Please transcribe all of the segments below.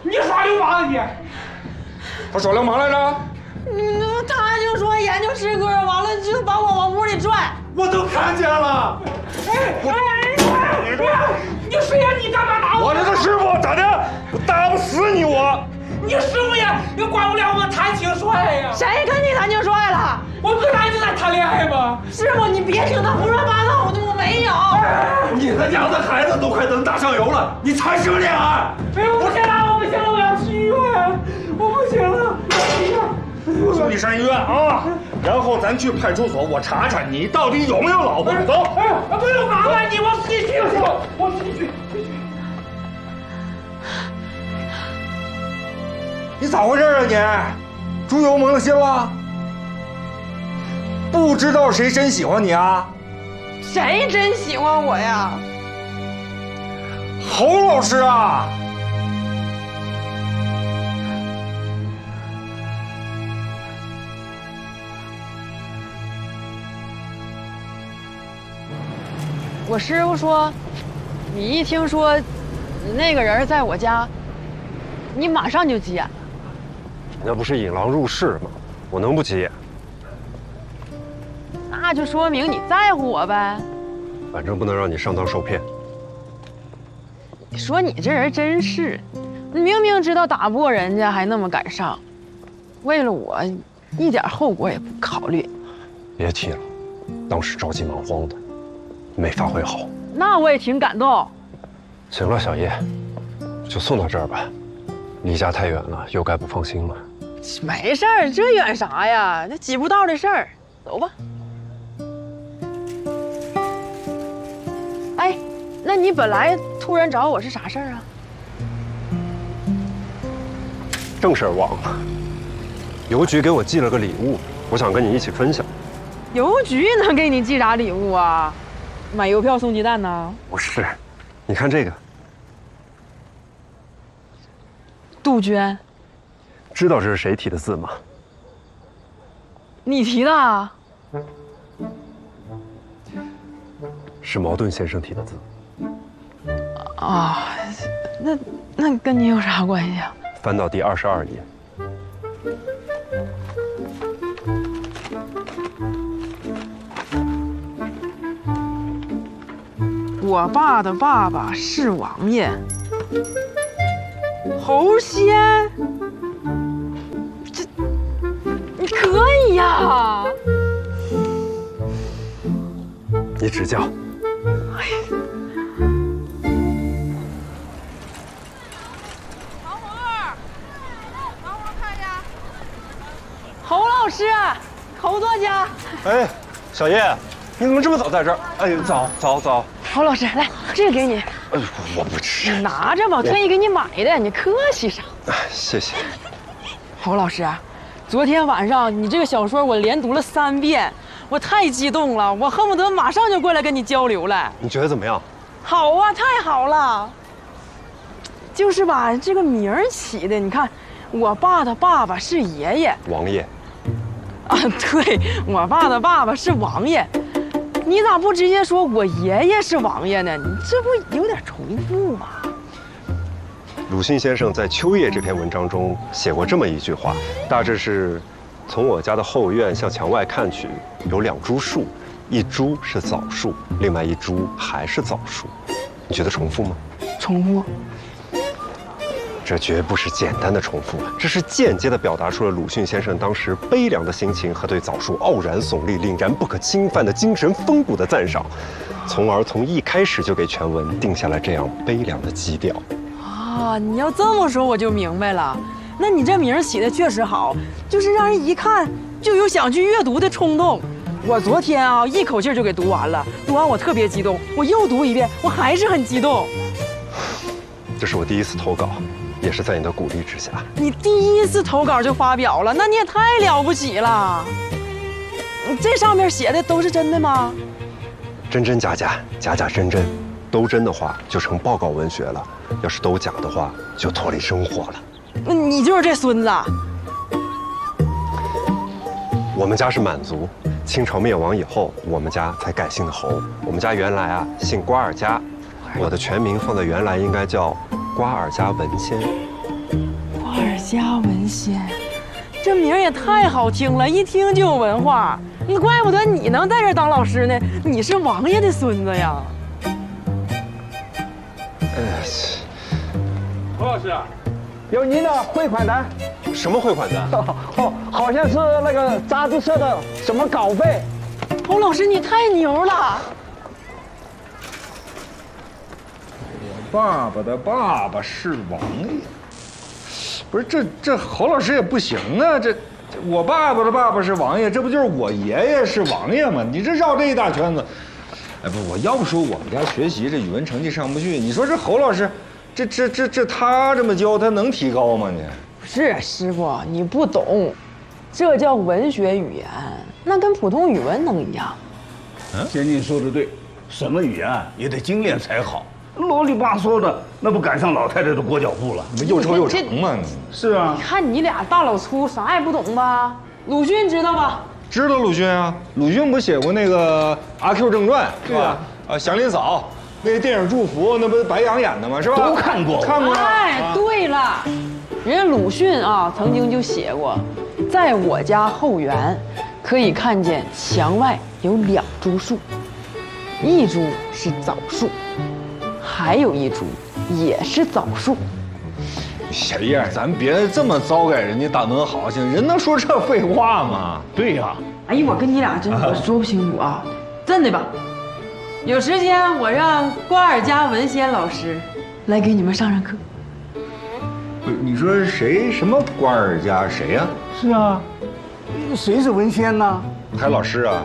你耍流氓啊你！ 他耍流氓来着？ 他就说研究诗歌，完了就把我往屋里拽。 我都看见了。 你谁呀？你干嘛打我？ 我这个师傅咋的？我打不死你我！ 你师傅也管不了我谈情说爱呀！ 谁跟你谈情说爱了？ 我本来就在谈恋爱嘛。 师傅，你别听他胡说八道的，我没有。 你和娘的孩子都快能打上油了，你谈什么恋爱？ 哎呦，我不行了，我不行了，我要去医院，我不行了， 我送你上医院啊，然后咱去派出所，我查查你到底有没有老婆。走。 哎呀，不用麻烦你，我自己去就行，我自己去。 你咋回事啊你？猪油蒙了心了？不知道谁真喜欢你啊？ 谁真喜欢我呀？ 侯老师啊！ 我师傅说，你一听说那个人在我家，你马上就急眼了。 那不是引狼入室吗？我能不急眼？ 那就说明你在乎我呗。 反正不能让你上当受骗。 你说你这人真是，你明明知道打不过人家，还那么敢上，为了我，一点后果也不考虑。 别提了，当时着急忙慌的，没发挥好。 那我也挺感动。 行了，小叶，就送到这儿吧。离家太远了，又该不放心了。 没事儿，这远啥呀？这几步道的事儿，走吧。哎，那你本来突然找我是啥事儿啊？ 正事儿忘了，邮局给我寄了个礼物，我想跟你一起分享。 邮局能给你寄啥礼物啊？买邮票送鸡蛋呢？ 不是，你看这个。 杜鹃， 知道这是谁题的字吗？ 你提的啊？ 是茅盾先生题的字。 啊，那跟你有啥关系啊？ 翻到第22页。 我爸的爸爸是王爷，侯仙，这你可以呀！ 你指教。 哎呀， 王红儿，王红看一下。 侯老师，侯作家。 哎，小叶，你怎么这么早在这儿？哎，早。 侯老师，来，这个给你。 我不吃。 你拿着吧，特意给你买的，你客气啥？ 谢谢。 侯老师，昨天晚上你这个小说我连读了3遍，我太激动了，我恨不得马上就过来跟你交流了。 你觉得怎么样？ 好啊，太好了。就是吧，这个名儿起的，你看，我爸的爸爸是爷爷。 王爷。 啊，对，我爸的爸爸是王爷。你咋不直接说我爷爷是王爷呢？你这不有点重复吗？ 鲁迅先生在《秋叶》这篇文章中写过这么一句话，大致是：从我家的后院向墙外看去，有2株树，一株是枣树，另外一株还是枣树。你觉得重复吗？ 重复。 这绝不是简单的重复，这是间接地表达出了鲁迅先生当时悲凉的心情和对枣树傲然耸立、凛然不可侵犯的精神风骨的赞赏，从而从一开始就给全文定下了这样悲凉的基调。 啊，你要这么说我就明白了。那你这名起的确实好，就是让人一看就有想去阅读的冲动。我昨天啊一口气就给读完了，读完我特别激动，我又读一遍，我还是很激动。 这是我第1次投稿，也是在你的鼓励之下。 你第1次投稿就发表了，那你也太了不起了。这上面写的都是真的吗？ 真真假假，假假真真，都真的话就成报告文学了，要是都假的话就脱离生活了。 那你就是这孙子。 我们家是满族，清朝灭亡以后，我们家才改姓的侯。我们家原来啊姓瓜尔佳，我的全名放在原来应该叫瓜尔佳文先。 家文仙，这名儿也太好听了，一听就有文化。你怪不得你能在这儿当老师呢，你是王爷的孙子呀。 侯老师， 有您的汇款单。 什么汇款单？ 哦，好像是那个杂志社的什么稿费。 侯老师，你太牛了！ 我爸爸的爸爸是王爷，不是这侯老师也不行啊！这我爸爸的爸爸是王爷，这不就是我爷爷是王爷吗？你这绕这一大圈子，哎不，我要不说我们家学习这语文成绩上不去，你说这侯老师，这他这么教，他能提高吗？你不是师傅，你不懂，这叫文学语言，那跟普通语文能一样？ 仙静说的对，什么语言也得精炼才好。啰里吧嗦的，那不赶上老太太的裹脚布了？ 你们又臭又长嘛？ 是啊， 你看你俩大老粗，啥也不懂吧？鲁迅知道吧？ 知道鲁迅啊，鲁迅不写过那个《阿 Q 正传》是吧？祥林嫂那个电影《祝福》，那不是白杨演的吗？是吧？ 都看过， 看过。 哎，对了，人家鲁迅啊，曾经就写过，在我家后园，可以看见墙外有2株树，一株是枣树，还有一株也是枣树。 小叶，咱别这么糟改人家大门好行，人能说这废话吗？ 对呀。 哎呀，我跟你俩真我说不清楚啊，真的吧？有时间我让瓜尔佳文仙老师来给你们上课。 不是，你说谁？什么瓜尔佳？谁呀？ 是啊，谁是文仙呢？ 还老师啊？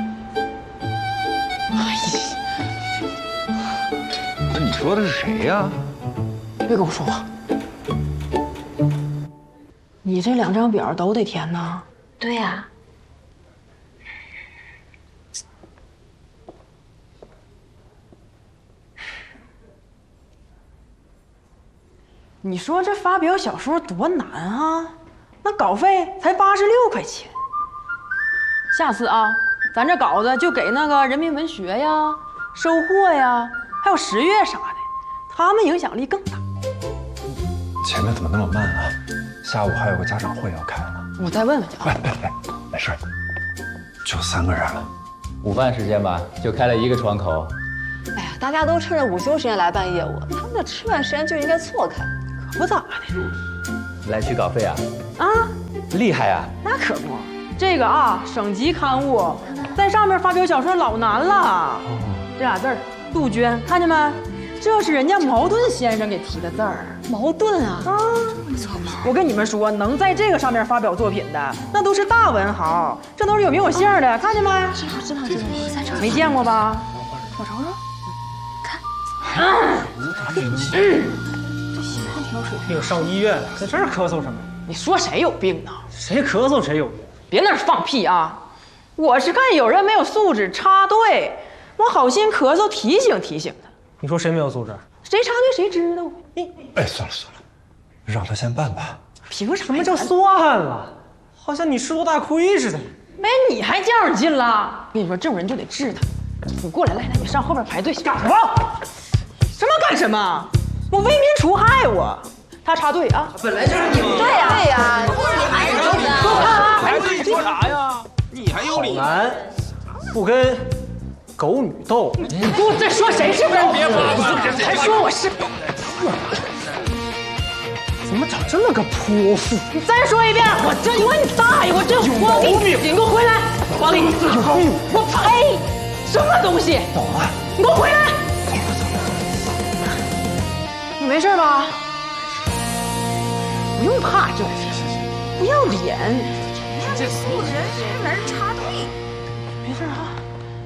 那你说的是谁呀？ 别跟我说话。你这2张表都得填呐？ 对呀。 你说这发表小说多难啊？那稿费才86块钱。下次啊，咱这稿子就给那个人民文学呀、收获呀，还有十月啥的，他们影响力更大。 前面怎么那么慢啊？下午还有个家长会要开呢。 我再问问去啊。 没事，就3个人了。 午饭时间吧，就开了1个窗口。 哎呀，大家都趁着午休时间来办业务，他们的吃饭时间就应该错开。 可不咋的。 来取稿费啊？ 啊， 厉害啊！ 那可不，这个啊，省级刊物，在上面发表小说老难了。这俩字儿，杜鹃，看见没？这是人家茅盾先生给提的字儿。 茅盾啊！ 啊，我跟你们说，能在这个上面发表作品的，那都是大文豪，这都是有名有姓的，看见没？ 知道，咱瞅。 没见过吧？ 我瞅瞅，看。 哎呦，上医院了，在这儿咳嗽什么？ 你说谁有病呢？ 谁咳嗽谁有病。 别那儿放屁啊！我是看有人没有素质插队，我好心咳嗽提醒提醒他。 你说谁没有素质？ 谁插队谁知道。 哎，算了，让他先办吧。 凭什么就算了？好像你吃多大亏似的。 没你还较上劲了？跟你说，这种人就得治他。你过来，来，你上后边排队干什么？什么干什么？我为民除害我。他插队啊！ 本来就是你。 对呀，你还有理呢？ 排队说啥呀？你还有理？好男不跟狗女斗。 你给我再说谁是不是？ 别还说我是。 怎么长这么个泼妇？ 你再说一遍，我真有你大爷！我真黄历，你给我回来！黄历，我呸！什么东西？ 走了， 你给我回来！你没事吧？不用怕这些，不要脸。 这素质还来人插队。 没事啊。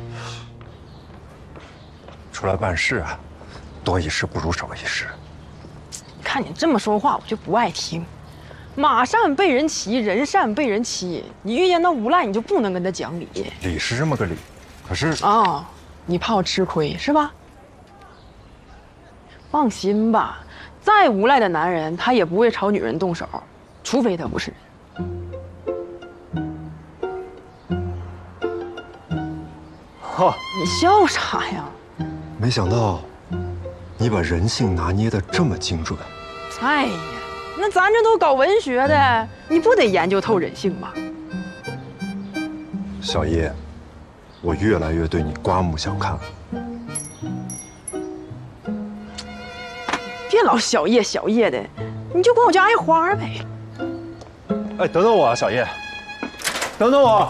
出来办事啊，多一事不如少一事。 看你这么说话，我就不爱听。马善被人骑，人善被人欺。你遇见那无赖，你就不能跟他讲理。 理是这么个理，可是哦，你怕我吃亏是吧？放心吧，再无赖的男人，他也不会朝女人动手，除非他不是。 哈， 你笑啥呀？ 没想到你把人性拿捏得这么精准。 哎呀， 那咱这都搞文学的，你不得研究透人性吗？ 小叶，我越来越对你刮目相看了。 别老小叶小叶的，你就管我叫爱花呗。 哎，等等我啊，小叶，等等我。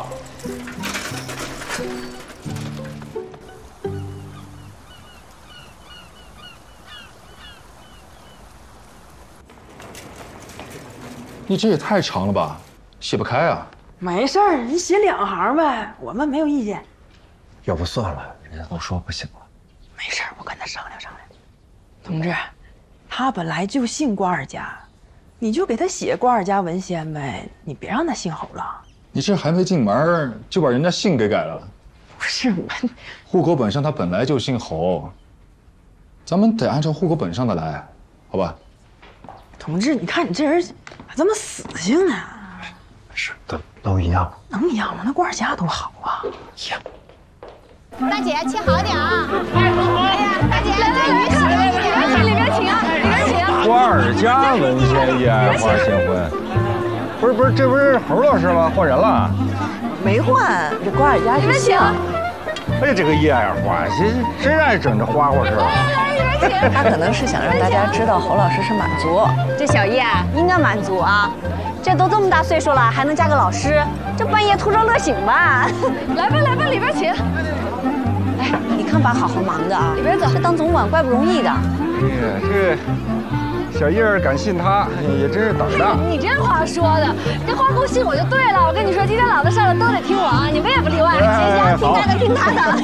你这也太长了吧，写不开啊。 没事儿，你写2行呗，我们没有意见。 要不算了，人家都说不行了。 没事儿，我跟他商量商量。同志，他本来就姓瓜尔佳，你就给他写瓜尔佳文先呗，你别让他姓侯了。 你这还没进门就把人家姓给改了。 不是我， 户口本上他本来就姓侯，咱们得按照户口本上的来，好吧？ 同志，你看你这人咋这么死性呢？ 是，都一样。 能一样吗？那瓜尔佳多好啊！呀， 大姐切好点啊！哎呀，大姐，来，里边请啊，里边请啊！ 瓜尔佳文先叶爱花新婚，不是，这不是侯老师吗？换人了？ 没换，这瓜尔佳是姓。 哎呀，这个叶爱花真爱整这花花事儿。 他可能是想让大家知道侯老师是满族。 这小叶应该满足啊，这都这么大岁数了，还能嫁个老师，这半夜图着乐醒吧？来吧，里边请。 哎，你看把好好忙的啊，里边走，这当总管怪不容易的。 哎呀，这小叶儿敢信他，也真是胆大。 你这话说的，这花公信我就对了。我跟你说，今天老子上了都得听我啊，你们也不例外。行，听他的。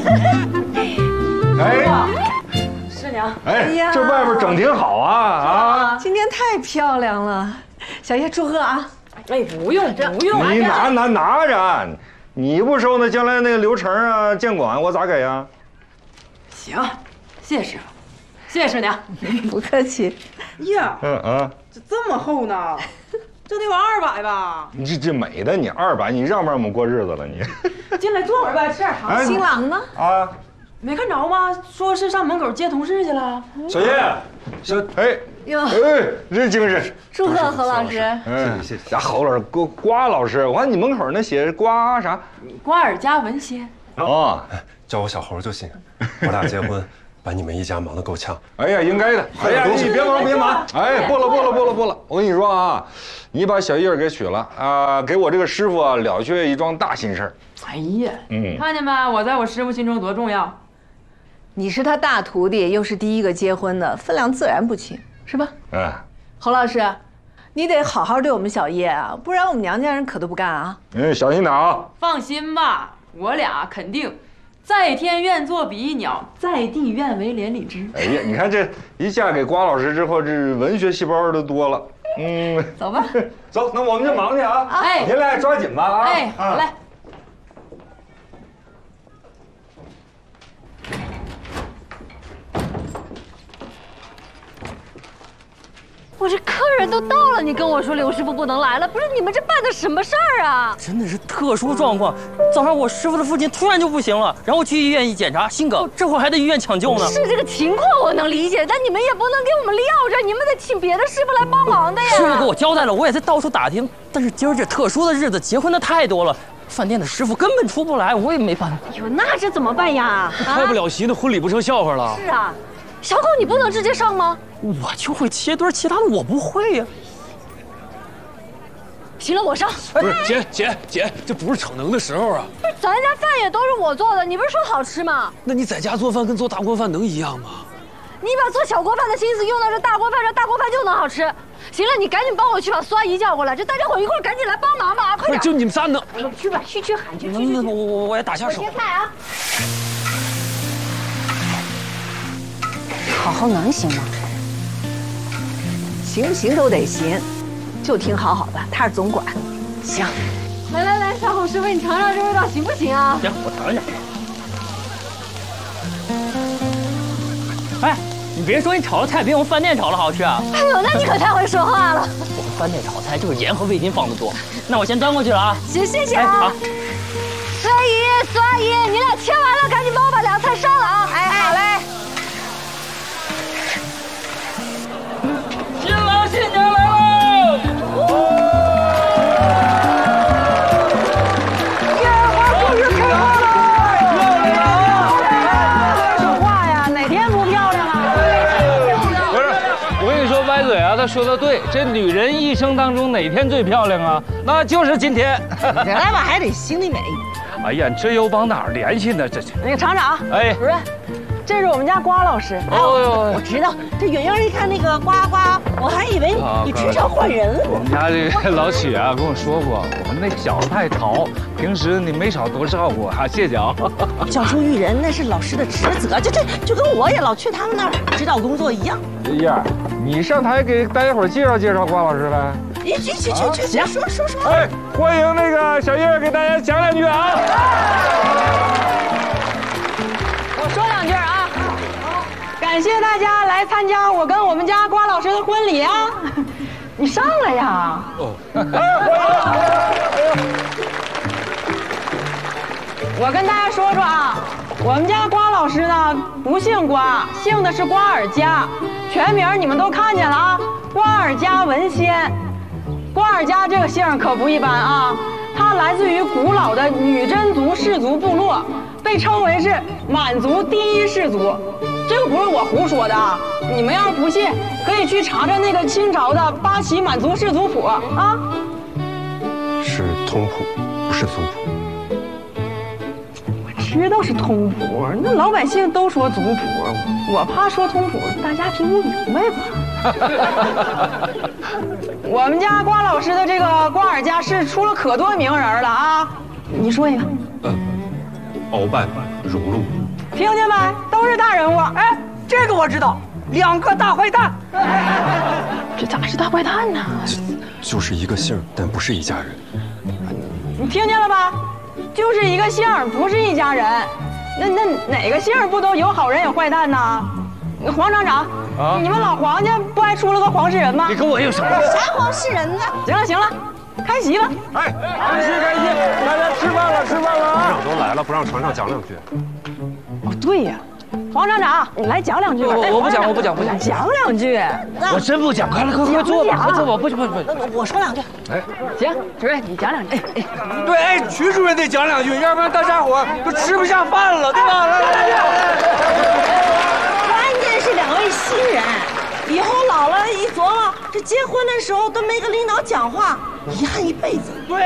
哎。 师娘， 哎呀，这外边整挺好啊！ 今天太漂亮了，小叶祝贺啊！ 哎，不用， 你拿着，你不收那将来那个流程啊、监管我咋给呀？ 行，谢谢师傅，谢谢师娘。 不客气。 呀，这么厚呢？这得有200吧？ 你这美的，你200，你让不让我们过日子了你？ 进来坐会儿呗，吃点糖。 新郎呢？ 啊。 没看着吗？说是上门口接同事去了。 小叶，这精神。 祝贺侯老师。 谢谢。侯老师，瓜老师，我看你门口那写瓜啥？ 瓜尔佳文先。 哦，叫我小侯就行。我俩结婚，把你们一家忙得够呛。 哎呀，应该的。哎呀，你别忙。哎，不了。我跟你说啊，你把小叶给娶了啊，给我这个师傅啊了却一桩大心事儿。 哎呀，看见没？我在我师傅心中多重要。 你是他大徒弟，又是第一个结婚的，分量自然不轻，是吧？侯老师，你得好好对我们小叶啊，不然我们娘家人可都不干啊。 小心点啊！ 放心吧，我俩肯定在天愿作比翼鸟，在地愿为连理枝。 哎呀，你看这一嫁给瓜老师之后，这文学细胞都多了。 走吧， 走，那我们就忙去啊！哎，您俩抓紧吧啊！ 哎，好嘞。 我这客人都到了，你跟我说刘师傅不能来了，不是你们这办的什么事儿啊？ 真的是特殊状况。早上我师傅的父亲突然就不行了，然后去医院一检查，心梗，这会儿还得医院抢救呢。 是这个情况我能理解，但你们也不能给我们撂着，你们得请别的师傅来帮忙的呀。 师傅给我交代了，我也在到处打听，但是今儿这特殊的日子，结婚的太多了，饭店的师傅根本出不来，我也没办法。 哎呦，那这怎么办呀？ 开不了席，那婚礼不成笑话了。 是啊。小狗，你不能直接上吗？ 我就会切墩，其他的我不会呀。 行了，我上。 不是姐，这不是逞能的时候啊。 不是，咱家饭也都是我做的，你不是说好吃吗？ 那你在家做饭跟做大锅饭能一样吗？ 你把做小锅饭的心思用到这大锅饭上，大锅饭就能好吃。行了，你赶紧帮我去把苏阿姨叫过来，这大家伙一块赶紧来帮忙吧，快点！ 就你们仨能？ 哎呦，去吧，去喊去。 我也打下手。 我切菜啊。好好能行吗？ 行不行都得行，就听好好的，他是总管。 行。来，小红师傅，你尝尝这味道行不行啊？ 行，我尝一下。哎，你别说，你炒的菜比我们饭店炒的好吃啊！ 哎呦，那你可太会说话了。 我们饭店炒菜就是盐和味精放的多。那我先端过去了啊。 行，谢谢啊。好。苏阿姨，你俩切完了，赶紧帮我把凉菜上了啊！哎，好嘞。 新郎新娘来喽！ 说的对，这女人一生当中哪天最漂亮啊？那就是今天。 来吧，还得心里美。 哎呀，这又往哪儿联系呢？这那个厂长， 哎， 主任，这是我们家瓜老师。 哦， 我知道，这远远一看那个瓜，我还以为你职场换人了。 我们家这个老曲啊跟我说过，我们那小子太淘，平时你没少多照顾啊，谢谢啊。 教书育人那是老师的职责，就跟我也老去他们那儿指导工作一样。 燕儿，你上台给大家伙介绍介绍瓜老师来。 去，行，说。 哎，欢迎那个小叶给大家讲两句啊。 我说两句啊，感谢大家来参加我跟我们家瓜老师的婚礼啊！你上来呀！我跟大家说啊，我们家瓜老师呢不姓瓜，姓的是瓜尔佳，全名你们都看见了啊，瓜尔佳文先。瓜尔佳这个姓可不一般啊，它来自于古老的女真族氏族部落，被称为是满族第一氏族。这个不是我胡说的啊，你们要是不信，可以去查查那个清朝的八旗满族氏族谱啊。 是通谱，不是族谱。 我知道是通谱，那老百姓都说族谱，我怕说通谱，大家听不明白吧？我们家瓜老师的这个瓜尔佳是出了可多名人了啊！你说一个。 鳌拜、荣禄。 听见没？都是大人物。哎，这个我知道，两个大坏蛋。这咋是大坏蛋呢？ 就是一个姓，但不是一家人。 你听见了吧？就是一个姓，不是一家人。那哪个姓不都有好人有坏蛋呢？黄厂长，你们老黄家不还出了个黄世仁吗？ 你跟我有什么？ 啥黄世仁呢？行了，开席了。 哎，开席，大家吃饭了啊！ 厂长都来了，不让船长讲两句。 哦，对呀，黄厂长，你来讲两句吧。 我不讲， 讲两句。 我真不讲，快坐吧，不。 我说两句。哎，行，主任你讲两句。 对，哎，徐主任得讲两句，要不然大家伙都吃不下饭了，对吧？ 关键是两位新人，以后老了一琢磨，这结婚的时候都没跟领导讲话，遗憾一辈子。对。